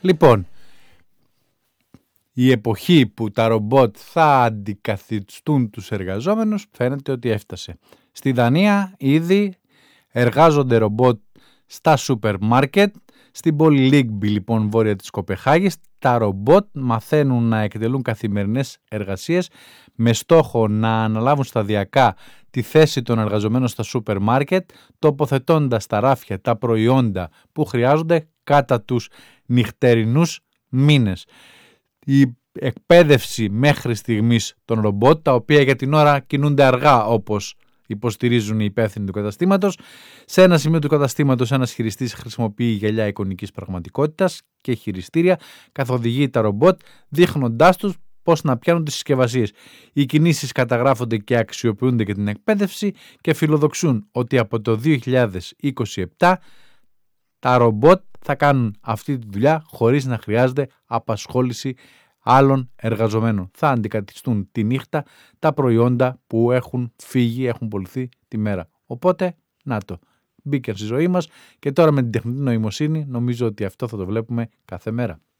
Λοιπόν, η εποχή που τα ρομπότ θα αντικαθιστούν τους εργαζόμενους φαίνεται ότι έφτασε. Στη Δανία ήδη εργάζονται ρομπότ στα σούπερ μάρκετ. Στην πόλη Λίγκμπι, λοιπόν, βόρεια της Κοπεχάγης, τα ρομπότ μαθαίνουν να εκτελούν καθημερινές εργασίες με στόχο να αναλάβουν σταδιακά τη θέση των εργαζομένων στα σούπερ μάρκετ, τοποθετώντας στα ράφια τα προϊόντα που χρειάζονται κατά τους νυχτερινούς μήνες. Η εκπαίδευση μέχρι στιγμής των ρομπότ, τα οποία για την ώρα κινούνται αργά όπως υποστηρίζουν οι υπεύθυνοι του καταστήματος. Σε ένα σημείο του καταστήματος ένας χειριστής χρησιμοποιεί γυαλιά εικονικής πραγματικότητας και χειριστήρια, καθοδηγεί τα ρομπότ δείχνοντάς τους πώς να πιάνουν τις συσκευασίες. Οι κινήσεις καταγράφονται και αξιοποιούνται για την εκπαίδευση και φιλοδοξούν ότι από το 2027 τα ρομπότ θα κάνουν αυτή τη δουλειά χωρίς να χρειάζεται απασχόληση άλλων εργαζομένων. Θα αντικαθιστούν τη νύχτα τα προϊόντα που έχουν φύγει, έχουν πωληθεί τη μέρα. Οπότε, να το, μπήκε στη ζωή μας και τώρα με την τεχνητή νοημοσύνη νομίζω ότι αυτό θα το βλέπουμε κάθε μέρα.